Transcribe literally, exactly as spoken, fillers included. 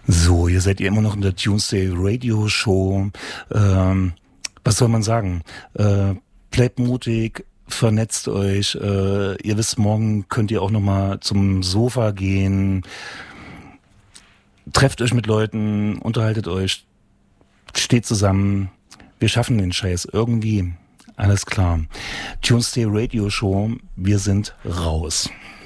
So, ihr seid ihr immer noch in der Tuesday Radio Show. Ähm, was soll man sagen? Äh, bleibt mutig, vernetzt euch. Äh, ihr wisst, morgen könnt ihr auch nochmal zum Sofa gehen. Trefft euch mit Leuten, unterhaltet euch, steht zusammen. Wir schaffen den Scheiß irgendwie. Alles klar. Tuesday Radio Show, wir sind raus.